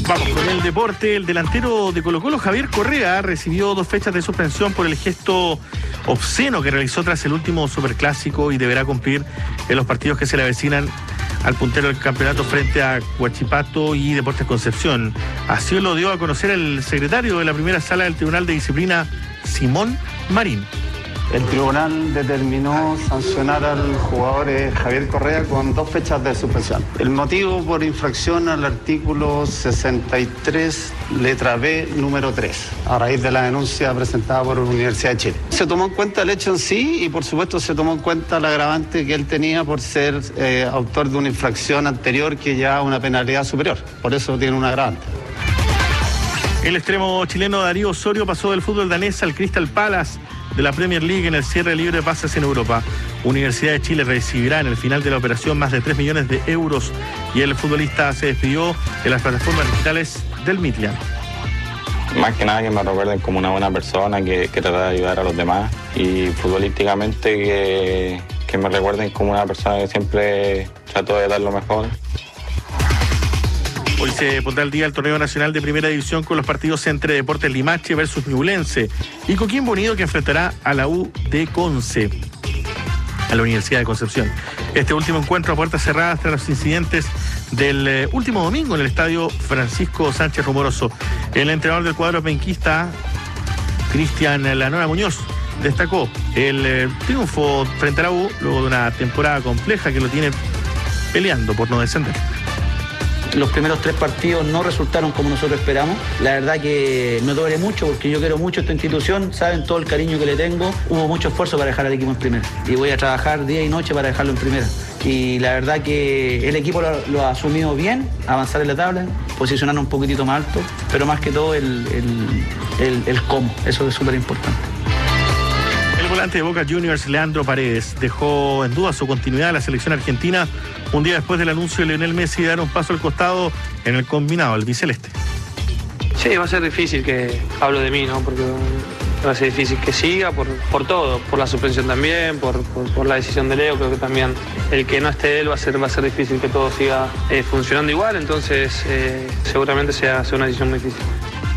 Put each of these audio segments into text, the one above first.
Vamos con el deporte. El delantero de Colo-Colo, Javier Correa, recibió 2 fechas de suspensión por el gesto obsceno que realizó tras el último superclásico y deberá cumplir en los partidos que se le avecinan al puntero del campeonato frente a Huachipato y Deportes Concepción. Así lo dio a conocer el secretario de la primera sala del Tribunal de Disciplina, Simón Marín. El tribunal determinó sancionar al jugador Javier Correa con 2 fechas de suspensión. El motivo por infracción al artículo 63, letra B, número 3, a raíz de la denuncia presentada por la Universidad de Chile. Se tomó en cuenta el hecho en sí y por supuesto se tomó en cuenta el agravante que él tenía por ser autor de una infracción anterior que lleva una penalidad superior. Por eso tiene un agravante. El extremo chileno Darío Osorio pasó del fútbol danés al Crystal Palace de la Premier League en el cierre libre de pases en Europa. Universidad de Chile recibirá en el final de la operación más de 3 millones de euros y el futbolista se despidió de las plataformas digitales del Midland. Más que nada que me recuerden como una buena persona que trata de ayudar a los demás y futbolísticamente que me recuerden como una persona que siempre trató de dar lo mejor. Hoy se pondrá al día el torneo nacional de primera división con los partidos entre Deportes Limache versus Ñublense y Coquimbo Unido, que enfrentará a la U de Conce, a la Universidad de Concepción. Este último encuentro a puertas cerradas tras los incidentes del último domingo en el estadio Francisco Sánchez Rumoroso. El entrenador del cuadro penquista, Cristian Lanoa Muñoz, destacó el triunfo frente a la U luego de una temporada compleja que lo tiene peleando por no descender. Los primeros 3 partidos no resultaron como nosotros esperamos. La verdad que me duele mucho porque yo quiero mucho esta institución, saben todo el cariño que le tengo. Hubo mucho esfuerzo para dejar al equipo en primera y voy a trabajar día y noche para dejarlo en primera. Y la verdad que el equipo lo ha asumido bien, avanzar en la tabla, posicionarnos un poquitito más alto, pero más que todo el cómo, eso es súper importante. El volante de Boca Juniors, Leandro Paredes, dejó en duda su continuidad en la selección argentina un día después del anuncio de Lionel Messi de dar un paso al costado en el combinado albiceleste. Sí, va a ser difícil que hablo de mí, ¿no? Porque va a ser difícil que siga por todo, por la suspensión también, por la decisión de Leo. Creo que también el que no esté él va a ser difícil que todo siga funcionando igual, entonces seguramente sea una decisión muy difícil.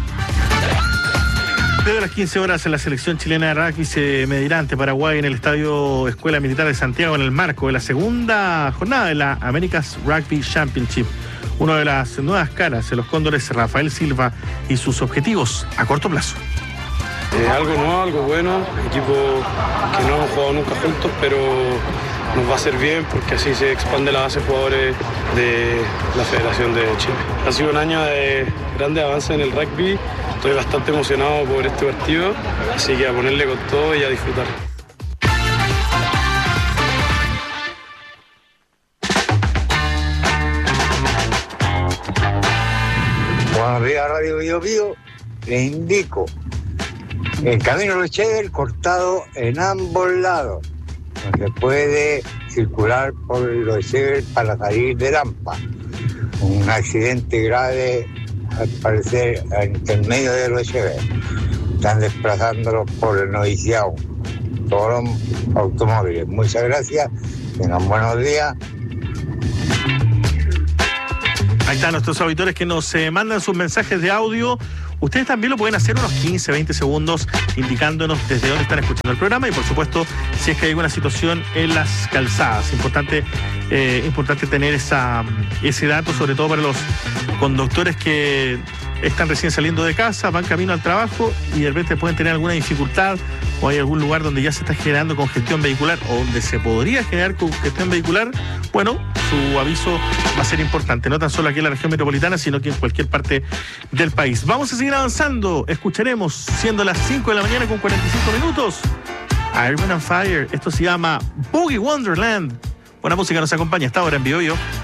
Desde las 15 horas en la selección chilena de rugby se medirá ante Paraguay en el Estadio Escuela Militar de Santiago en el marco de la segunda jornada de la America's Rugby Championship. Una de las nuevas caras de los Cóndores, Rafael Silva, y sus objetivos a corto plazo. Algo nuevo, algo bueno, equipo que no hemos jugado nunca juntos, pero nos va a hacer bien porque así se expande la base de jugadores de la Federación de Chile. Ha sido un año de grande avance en el rugby, estoy bastante emocionado por este partido, así que a ponerle con todo y a disfrutar. Buenos días, Radio Bio Bio. Les indico el camino Los Chever cortado en ambos lados. No se puede circular por Los Chever para salir de Lampa. Un accidente grave, al parecer, en medio de Los Chever. Están desplazándolos por el noviciado, todos los automóviles. Muchas gracias, tengan buenos días. Ahí están nuestros auditores que nos mandan sus mensajes de audio. Ustedes también lo pueden hacer unos 15, 20 segundos indicándonos desde dónde están escuchando el programa y por supuesto si es que hay alguna situación en las calzadas. Importante tener ese dato, sobre todo para los conductores que están recién saliendo de casa, van camino al trabajo y de repente pueden tener alguna dificultad o hay algún lugar donde ya se está generando congestión vehicular o donde se podría generar congestión vehicular. Bueno, su aviso va a ser importante, no tan solo aquí en la región metropolitana, sino que en cualquier parte del país. Vamos a seguir avanzando. Escucharemos, siendo las 5 de la mañana con 45 minutos, Iron Man Fire. Esto se llama Boogie Wonderland. Buena música nos acompaña hasta ahora en Bio Bio.